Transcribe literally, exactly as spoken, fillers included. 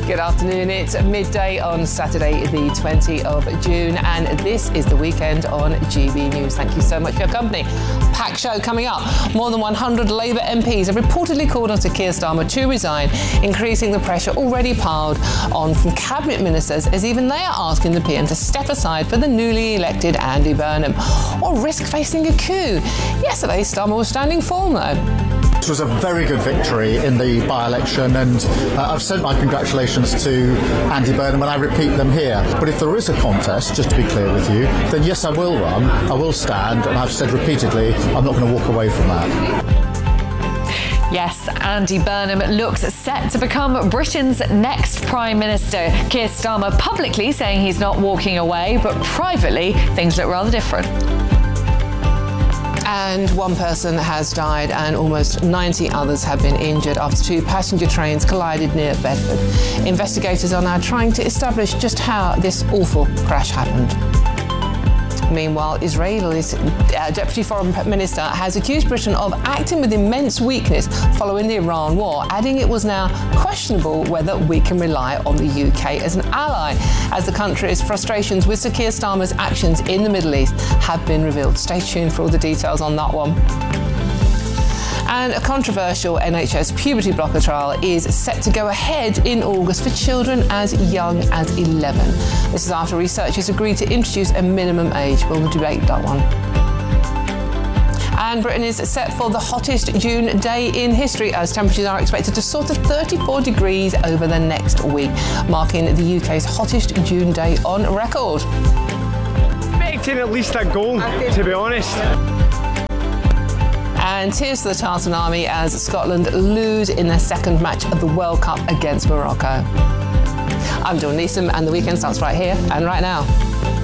Good afternoon, it's midday on Saturday the twentieth of June and this is the weekend on G B News. Thank you so much for your company. Packed show coming up. More than one hundred Labour M Ps have reportedly called on Sir Keir Starmer to resign, increasing the pressure already piled on from cabinet ministers as even they are asking the P M to step aside for the newly elected Andy Burnham or risk facing a coup. Yesterday Starmer was standing firm though. This was a very good victory in the by-election and uh, I've sent my congratulations to Andy Burnham and I repeat them here. But if there is a contest, just to be clear with you, then yes, I will run, I will stand, and I've said repeatedly I'm not going to walk away from that. Yes, Andy Burnham looks set to become Britain's next Prime Minister. Keir Starmer publicly saying he's not walking away, but privately things look rather different. And one person has died and almost ninety others have been injured after two passenger trains collided near Bedford. Investigators are now trying to establish just how this awful crash happened. Meanwhile, Israel's uh, Deputy Foreign Minister has accused Britain of acting with immense weakness following the Iran war, adding it was now questionable whether we can rely on the U K as an ally, as the country's frustrations with Sir Keir Starmer's actions in the Middle East have been revealed. Stay tuned for all the details on that one. And a controversial N H S puberty blocker trial is set to go ahead in August for children as young as eleven. This is after researchers agreed to introduce a minimum age. We'll debate that one. And Britain is set for the hottest June day in history as temperatures are expected to soar to thirty-four degrees over the next week, marking the U K's hottest June day on record. Expecting at least a goal, to be honest. And here's to the Tartan Army as Scotland lose in their second match of the World Cup against Morocco. I'm Dawn Neeson and the weekend starts right here and right now.